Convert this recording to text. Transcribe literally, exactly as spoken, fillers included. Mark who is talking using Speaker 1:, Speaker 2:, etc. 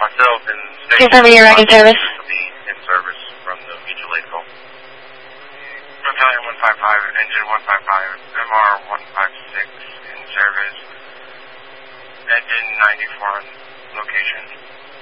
Speaker 1: myself and station.
Speaker 2: Confirming your ride in service.
Speaker 1: In service from the Mutual Aid call. Battalion one five five, engine one five five, M R one five six in service. Engine ninety-four on location.